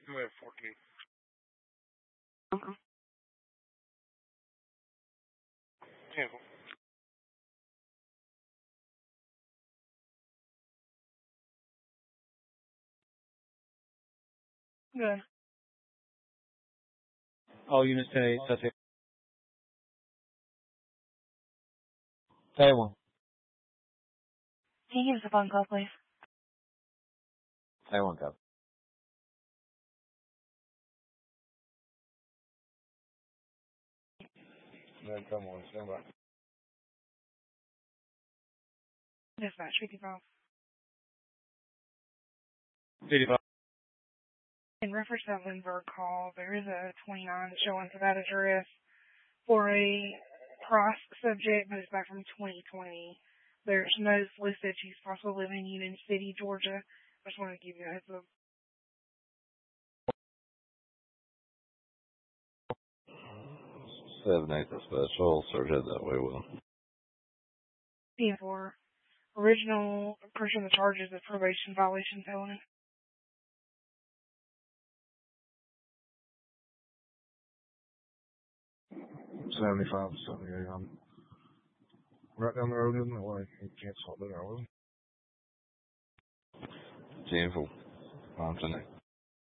We have 14. Yeah. Good. All units 10-8, that's it. Taiwan. Can you give us a phone call, please? Taiwan copy. Then come on, stand by. Dispatch 55. 85. In reference to that Lindbergh call, there is a 29 showing for that address for a price subject, but it's back from 2020. There's no listed. She's possibly living in Union City, Georgia. I just wanted to give you a heads up. 7-8 special, search it that way, Will. P4. Original person of the charges of probation violation felony. $75, $78. I'm right down the road, isn't it? Like, you can't stop there, will you? 10-4. I'm tonight.